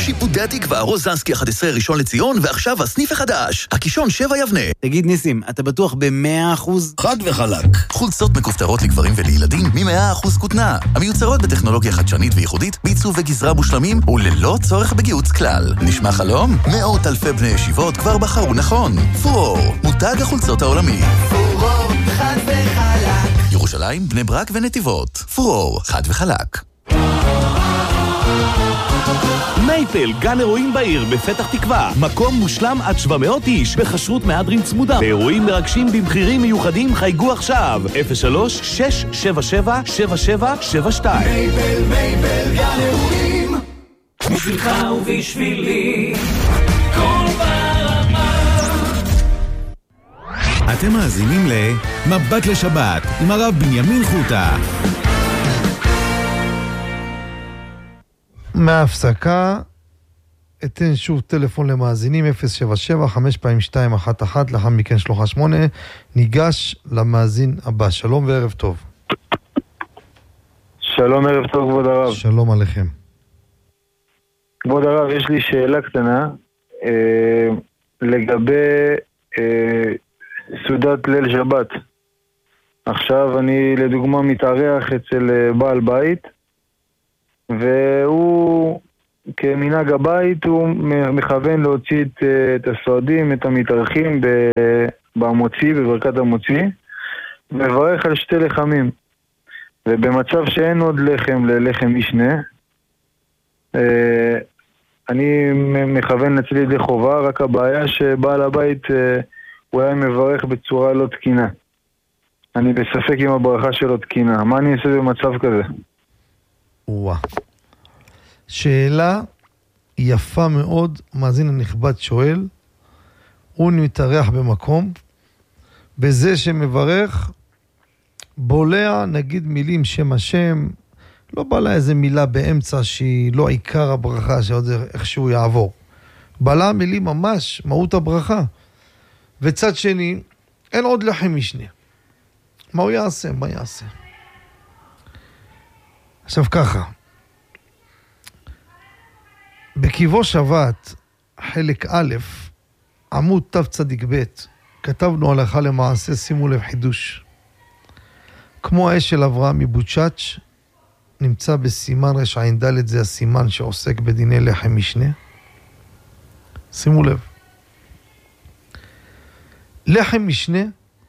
שיפודי התקווה, רוזנסקי 11 ראשון לציון, ועכשיו הסניף החדש, הקישון 7 יבנה. תגיד ניסים, אתה בטוח ב100%? חד וחלק. חולצות מכופתרות לגברים ולילדים מ100% כותנה, המיוצרות בטכנולוגיה חדשנית וייחודית, בעיצוב וגזרה מושלמים וללא צורך בגיוץ כלל. נשמע חלום? מאות אלפי בני ישיבות כבר בחרו נכון. פורור, מותג החולצות העולמי. פורור, חד וחלק. ירושלים, בני ברק ונתיבות. פורור, חד וחלק. מייפל, גן אירועים בעיר בפתח תקווה. מקום מושלם עד 700 איש בחשרות מהדרין צמודה. באירועים מרגשים במחירים מיוחדים חייגו עכשיו 03-677-7772. מייפל, גן אירועים. בשבילך ובשבילי כל ברמה. אתם מאזינים למבט לשבת עם הרב בנימין חוטה. מההפסקה אתן שוב טלפון למאזינים 077-52211, לאחר מכן שלוחה 8. ניגש למאזין הבא. שלום וערב טוב. שלום, ערב טוב כבוד הרב. שלום עליכם. כבוד הרב, יש לי שאלה קטנה לגבי סעודת ליל שבת. עכשיו אני לדוגמה מתארח אצל בעל בית, והוא כמנהג הבית הוא מכוון להוציא את הסועדים, את המתארחים במוציא, בברכת המוציא, מברך על 2 לחמים. ובמצב שאין עוד לחם ללחם משנה, אני מכוון אצלי ידי חובה, רק הבעיה שבעל הבית הוא היה מברך בצורה לא תקינה. אני בספק אם הברכה שלו תקינה. מה אני אעשה במצב כזה? שאלה יפה מאוד. מאזין הנכבד שואל, הוא מתארח במקום, בזה שמברך בולע נגיד מילים שם השם, לא בא לה איזה מילה באמצע שהיא לא עיקר הברכה, שעוד איכשהו יעבור. בא מילים ממש מהות הברכה. וצד שני, אין עוד לחם משנה. מה הוא יעשה? מה יעשה? עכשיו ככה, בקיבו שבת, חלק א', עמוד תו צדיק ב', כתבנו הלכה למעשה, שימו לב חידוש. כמו האש של אברהם מבוצ'אץ', נמצא בסימן רש"ד, זה הסימן שעוסק בדיני לחם משנה. שימו לב. לחם משנה,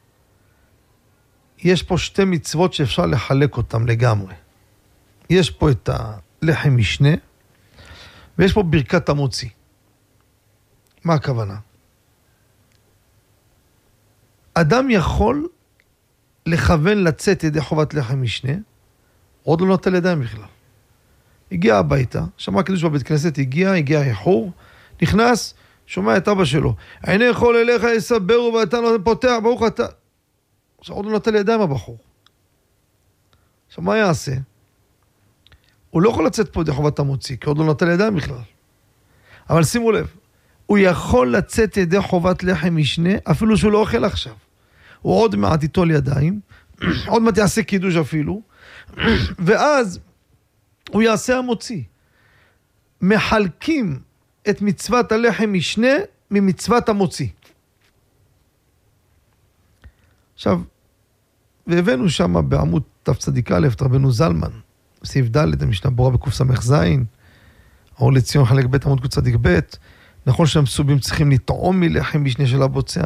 יש פה 2 מצוות שאפשר לחלק אותם לגמרי. יש פה את הלחם משנה, ויש פה ברכת המוציא. מה הכוונה? אדם יכול לכוון לצאת ידי חובת לחם משנה, עוד לא נוטל ידיים בכלל. הגיע הביתה, שמע קידוש בבית כנסת, הגיע איחור, נכנס, שומע את אבא שלו, עיני יכול אליך יסברו ואתה לא פותח, ברוך אתה. עכשיו עוד לא נוטל ידיים הבחור. עכשיו מה יעשה? הוא לא יכול לצאת פה ידי חובת המוציא, כי עוד לא נוטל ידיים בכלל. אבל שימו לב, הוא יכול לצאת ידי חובת לחם משנה, אפילו שהוא לא אוכל עכשיו. הוא עוד מעט יטול ידיים, עוד מעט יעשה קידוש אפילו, ואז הוא יעשה המוציא. מחלקים את מצוות הלחם משנה ממצוות המוציא. עכשיו, והבאנו שם בעמוד תצדיק א', רבנו זלמן, סעיף ד', המשנה ברורה בקס"ז, האור לציון חלק ב' עמוד קצ"ב, נכון שהמסובים צריכים לטעום מלחם משנה של הבוצע.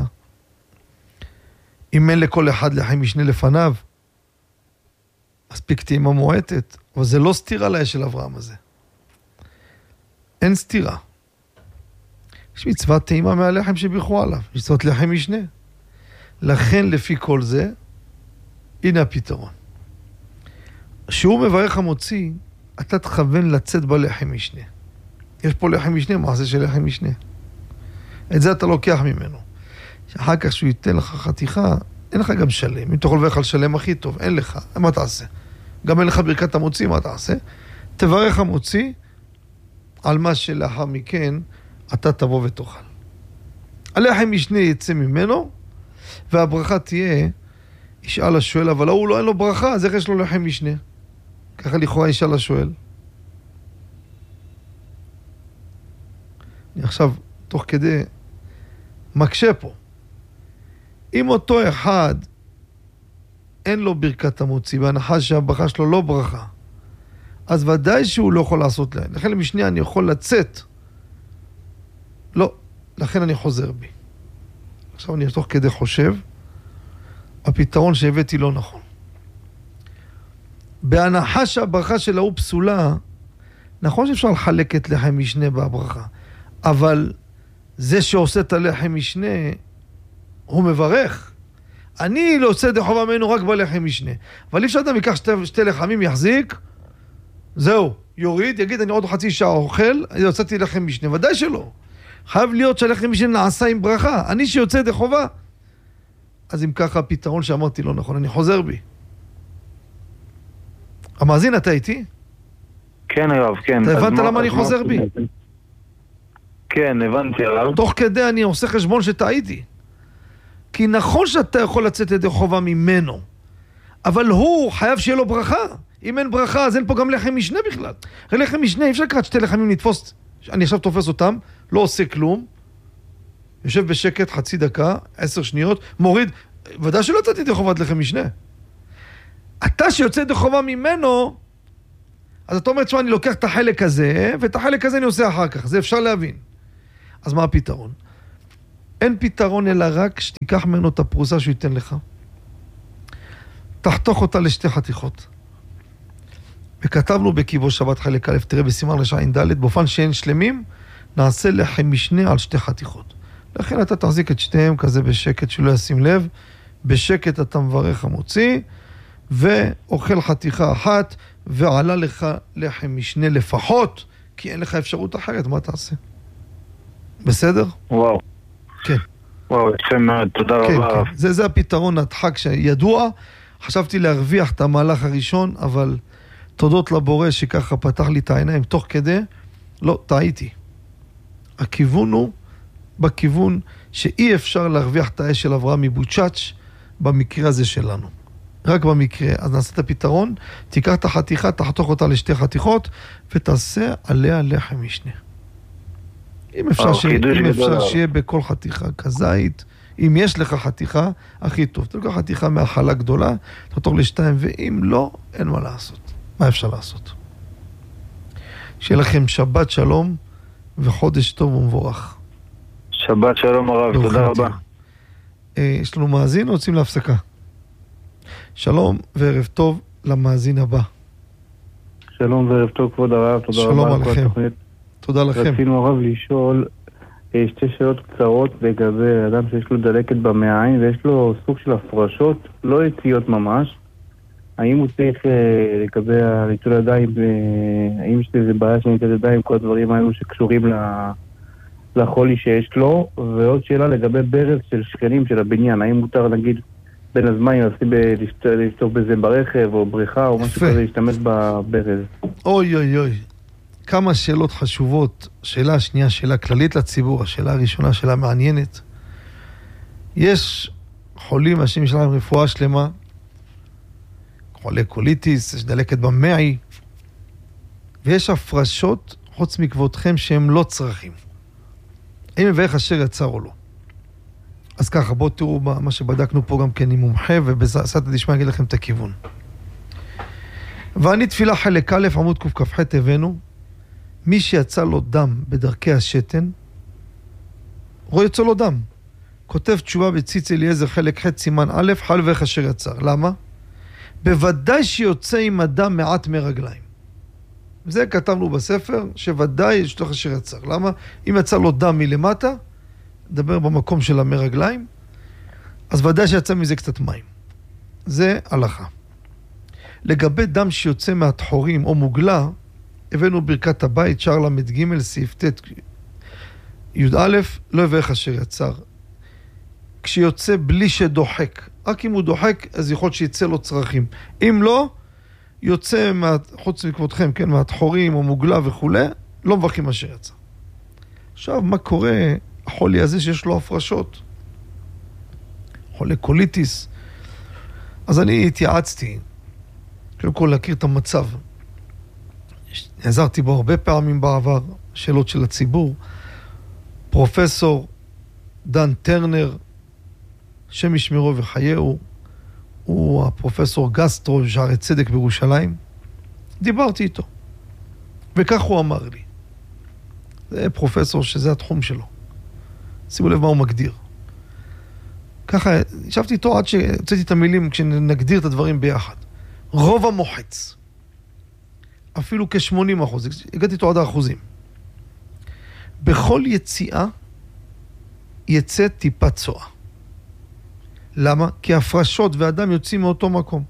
אם אין לכל אחד לחם משנה לפניו, מספיק טעימה מועטת, אבל זה לא סתירה לאש של אברהם הזה. אין סתירה. יש מצוות טעימה מהלחם שבירכו עליו, יש מצוות לחם משנה. לכן לפי כל זה, הנה הפתרון. שהוא מברך המוציא, אתה תכוון לצאת בלחם משנה. יש פה לחם משנה, מעשה של לחם משנה. את זה אתה לוקח ממנו. שאחר כך שהוא ייתן לך חתיכה, אין לך גם שלם. אם תוכל לברך על שלם הכי טוב, אין לך. מה תעשה? גם אין לך ברכת המוציא, מה תעשה? תברך המוציא על מה שלאחר מכן אתה תבוא ותאכל. הלחם משנה יצא ממנו, והברכה תהיה, ישאל השואל, אבל הוא לא אין לו ברכה, אז איך יש לו לחם משנה? ככה לכאורה ישאל השואל. אני עכשיו, תוך כדי, מקשה פה. אם אותו אחד, אין לו ברכת המוציא, בהנחה שהברכה שלו לא ברכה, אז ודאי שהוא לא יכול לעשות להם. לכן למשנה אני יכול לצאת. לא, לכן אני חוזר בי. עכשיו אני תוך כדי חושב, הפתרון שהבאתי לא נכון. בהנחה שהברכה של ההוא פסולה, נכון שאפשר לחלק את לחם משנה בברכה, אבל זה שעושה את הלחם משנה, הוא מברך. אני לא עושה ידי חובה ממנו רק בלחם משנה. אבל אי אפשר אדם ייקח שתי לחמים, יחזיק, זהו, יוריד, יגיד, אני עוד חצי שעה אוכל, אני יוצאתי לחם משנה. ודאי שלא. חייב להיות שהלחם משנה נעשה עם ברכה. אני שיוצא ידי חובה. אז אם ככה, הפתרון שאמרתי לא נכון, אני חוזר בי. המאזין, אתה איתי? כן, הרב, כן. אתה הבנת למה אני חוזר בי? כן, הבנתי, הרב. תוך כדי אני עושה חשבון שטעיתי. כי נכון שאתה יכול לצאת ידי חובה ממנו, אבל הוא חייב שיהיה לו ברכה. אם אין ברכה, אז אין פה גם לחם משנה בכלל. הרי לחם משנה, אי אפשר לקראת שתי לחמים לתפוס, אני עכשיו תופס אותם, לא עושה כלום, יושב בשקט חצי דקה, 10 שניות, מוריד, ודאי שלא יצאתי ידי חובת לחם משנה. אתה שיוצא ידי חובה ממנו, אז אתה אומר, תשמע, אני לוקח את החלק הזה, ואת החלק הזה אני עושה אחר כך, זה אפשר להבין. אז מה הפתרון? אין פתרון אלא רק שתיקח ממנו את הפרוסה שהוא ייתן לך. תחתוך אותה לשתי חתיכות. וכתבנו בקיבוש שבת חלק א', תראה בסימן רשעים ד', באופן שאין שלמים, נעשה לחם משנה על שתי חתיכות. לכן אתה תחזיק את שתיהם כזה בשקט שלא ישים לב, בשקט אתה מברך המוציא, ואוכל חתיכה אחת, ועלה לך לחם משנה לפחות, כי אין לך אפשרות אחרת, מה תעשה? בסדר? וואו. כן. וואו, יפה מאוד, תודה רבה. כן. זה הפתרון הדחק שידוע. חשבתי להרוויח את המהלך הראשון, אבל תודות לבורא שככה פתח לי את העיניים תוך כדי, לא, טעיתי. הכיוון הוא בכיוון שאי אפשר להרוויח את האש של אברהם מבוצ'אץ' במקרה הזה שלנו. רק במקרה. אז נעשה את הפתרון, תיקח את החתיכה, תחתוך אותה לשתי חתיכות, ותעשה עליה לחם משנה. אם אפשר שיהיה בכל חתיכה כזית, אם יש לך חתיכה, הכי טוב. תלוקח חתיכה מהחלה גדולה, תחתוך לשתיים, ואם לא, אין מה לעשות. מה אפשר לעשות? שיהיה לכם שבת שלום וחודש טוב ומבורך. שבת שלום הרב, תודה רבה. יש לנו מאזין, רוצים להפסקה. שלום וערב טוב למאזין הבא. שלום וערב טוב כבוד הרב, תודה רבה. שלום עליכם. תודה לכם. רצינו הרב לשאול שתי שאלות קצרות לגבי אדם שיש לו דלקת במעיים ויש לו סוג של הפרשות, לא יציאות ממש. האם הוא צריך לגבי ריטול ידיים, האם יש לזה בעיה של ריטול ידיים, כל הדברים האלו שקשורים לחולי שיש לו? ועוד שאלה לגבי ברז של שכנים של הבניין, האם מותר נגיד בין הזמן לפתור בזה ברכב או בריכה או משהו כזה, להשתמש בברז? אוי אוי אוי, כמה שאלות חשובות. שאלה השנייה, שאלה כללית לציבור, השאלה הראשונה, שאלה מעניינת. יש חולים, אנשים יש להם רפואה שלמה, חולי קוליטיס, יש דלקת במעי, ויש הפרשות חוץ מכבודכם שהם לא צרכים. האם מברך אשר יצר או לא? אז ככה, בואו תראו מה שבדקנו פה גם כן עם מומחה, ובסעתא דשמיא אגיד לכם את הכיוון. ואני תפילה חלק א' עמוד קכ"ח הבאנו, מי שיצא לו דם בדרכי השתן, רואה יצא לו דם. כותב תשובה בציץ אליעזר חלק ח' סימן א', חל ואיך אשר יצר. למה? בוודאי שיוצא עם הדם מעט מרגליים. זה כתבנו בספר, שוודאי יש לך אשר יצר. למה? אם יצא לו דם מלמטה, דבר במקום של המרגליים, אז ודאי שיצא מזה קצת מים. זה הלכה. לגבי דם שיוצא מהתחורים או מוגלה, הבאנו ברכת הבית, שער ל"ג, סעיף ט' י"א, לא יברך אשר יצר. כשיוצא בלי שדוחק, רק אם הוא דוחק, אז יכול להיות שיצא לו צרכים. אם לא, יוצא חוץ מכבודכם, כן, מהתחורים או מוגלה וכו', לא מברכים אשר יצא. עכשיו, מה קורה החולי הזה שיש לו הפרשות? חולי קוליטיס. אז אני התייעצתי, קודם כל להכיר את המצב. נעזרתי בו הרבה פעמים בעבר, שאלות של הציבור. פרופסור דן טרנר, שם ישמרו וחייהו, הוא הפרופסור גסטרו שערי צדק בירושלים. דיברתי איתו, וכך הוא אמר לי. זה פרופסור שזה התחום שלו. שימו לב מה הוא מגדיר. ככה, ישבתי איתו עד שהוצאתי את המילים כשנגדיר את הדברים ביחד. רוב המוחץ, אפילו כ-80%, הגעתי איתו עד האחוזים. בכל יציאה יצא טיפה צועה. למה? כי הפרשות ואדם יוצאים מאותו מקום.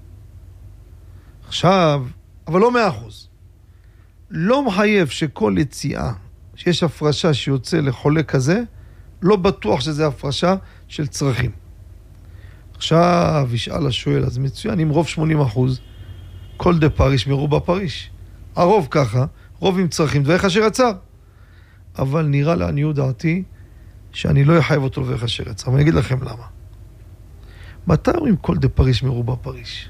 עכשיו, אבל לא 100%. לא מחייב שכל יציאה, שיש הפרשה שיוצא לחולה כזה, לא בטוח שזה הפרשה של צרכים. עכשיו ישאל השואל, אז מצוין, עם רוב 80%, כל דה פריש מרובה פריש. הרוב ככה, רוב עם צרכים, דבריך אשר יצר. אבל נראה לעניות דעתי, שאני לא אחייב אותו דבריך אשר יצר. ואני אגיד לכם למה. מתי אומרים כל דה פריש מרובה פריש?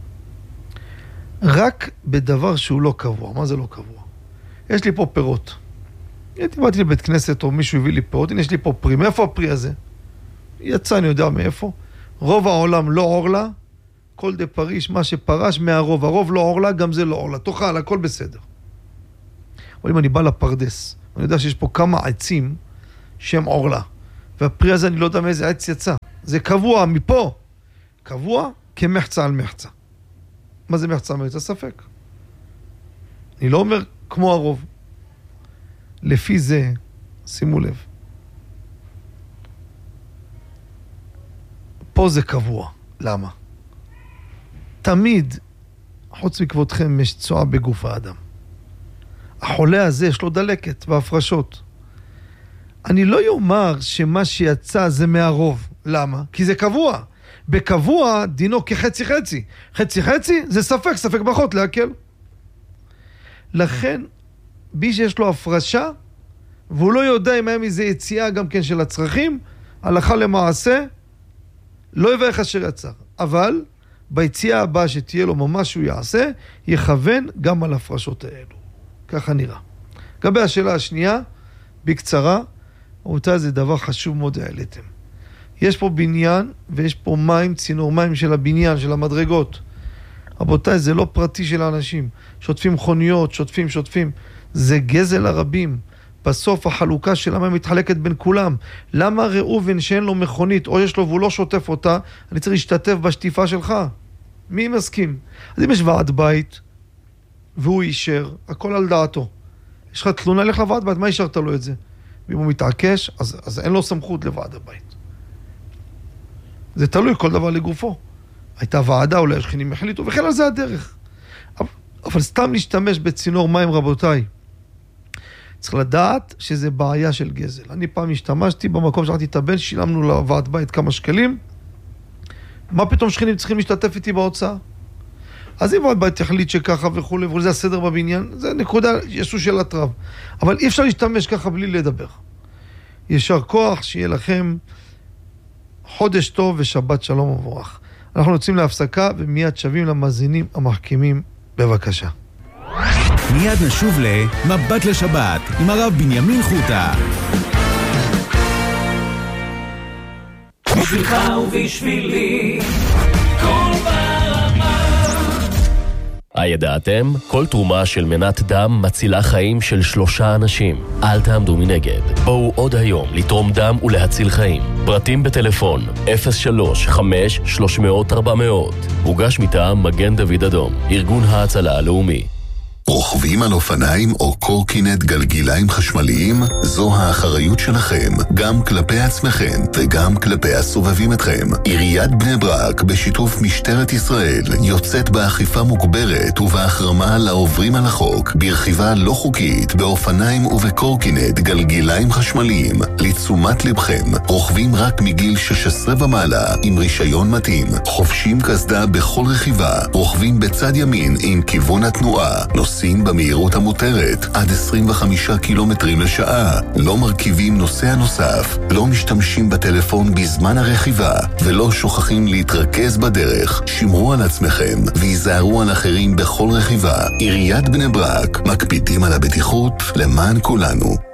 רק בדבר שהוא לא קבוע. מה זה לא קבוע? יש לי פה פירות. באתי לבית כנסת או מישהו הביא לי פירות, הנה יש לי פה פרי. מאיפה הפרי הזה? יצא, אני יודע מאיפה. רוב העולם לא עורלה, כל דה פריש, מה שפרש מהרוב. הרוב לא עורלה, גם זה לא עורלה. תאכל, הכל בסדר. אבל אם אני בא לפרדס, אני יודע שיש פה כמה עצים שהם עורלה. והפרי הזה אני לא יודע מאיזה עץ יצא. זה קבוע מפה. קבוע כמחצה על מחצה. מה זה מחצה על מחצה? ספק. אני לא אומר כמו הרוב. לפי זה, שימו לב. פה זה קבוע. למה? תמיד, חוץ מכבודכם, יש צועה בגוף האדם. החולה הזה יש לו דלקת והפרשות. אני לא יאמר שמה שיצא זה מהרוב. למה? כי זה קבוע. בקבוע דינו כחצי חצי. חצי חצי זה ספק, ספק פחות להקל. לכן, בי שיש לו הפרשה, והוא לא יודע אם היה מזה יציאה גם כן של הצרכים, הלכה למעשה, לא יברך אשר יצר. אבל, ביציאה הבאה שתהיה לו ממש שהוא יעשה, יכוון גם על הפרשות האלו. ככה נראה. לגבי השאלה השנייה, בקצרה, אותה זה דבר חשוב מאוד העליתם. יש פה בניין, ויש פה מים, צינור מים של הבניין, של המדרגות. רבותיי, זה לא פרטי של האנשים. שוטפים חוניות, שוטפים. זה גזל הרבים. בסוף החלוקה של המים מתחלקת בין כולם. למה ראובן שאין לו מכונית, או יש לו והוא לא שוטף אותה, אני צריך להשתתף בשטיפה שלך? מי מסכים? אז אם יש ועד בית, והוא אישר, הכל על דעתו. יש לך תלונה, לך לוועד בית, מה אישרת לו את זה? ואם הוא מתעקש, אז אין לו סמכות לוועד הבית. זה תלוי כל דבר לגופו. הייתה ועדה, אולי השכנים החליטו, וכן על זה הדרך. אבל סתם להשתמש בצינור מים, רבותיי, צריך לדעת שזה בעיה של גזל. אני פעם השתמשתי במקום שהלכתי את הבן, שילמנו לוועד בית כמה שקלים. מה פתאום שכנים צריכים להשתתף איתי בהוצאה? אז אם ועד בית יחליט שככה וכו', וזה הסדר בבניין, זה נקודה, ישו שאלת רב. אבל אי אפשר להשתמש ככה בלי לדבר. ישר כוח, שיהיה לכם חודש טוב ושבת שלום ומבורך. אנחנו יוצאים להפסקה ומיד שווים למאזינים המחכימים. בבקשה. מיד נשוב למבט לשבת עם הרב בנימין חוטה. בשבילך ובשבילי כל ברמה. הידעתם? כל תרומה של מנת דם מצילה חיים של 3 אנשים. אל תעמדו מנגד. בואו עוד היום לתרום דם ולהציל חיים. פרטים בטלפון 03-5-300-400. הוגש מטעם מגן דוד אדום, ארגון ההצלה הלאומי. רוכבים על אופניים או קורקינט גלגיליים חשמליים, זו האחריות שלכם, גם כלפי עצמכם וגם כלפי הסובבים אתכם. עיריית בני ברק בשיתוף משטרת ישראל יוצאת באכיפה מוגברת ובהחרמה לעוברים על החוק ברכיבה לא חוקית באופניים ובקורקינט גלגיליים חשמליים. לתשומת לבכם, רוכבים רק מגיל 16 ומעלה עם רישיון מתאים, חובשים קסדה בכל רכיבה, רוכבים בצד ימין עם כיוון התנועה, נוסעים במהירות המותרת עד 25 קילומטרים לשעה, לא מרכיבים נוסע נוסף, לא משתמשים בטלפון בזמן הרכיבה ולא שוכחים להתרכז בדרך. שמרו על עצמכם ויזהרו על אחרים בכל רכיבה. עיריית בני ברק, מקפידים על הבטיחות למען כולנו.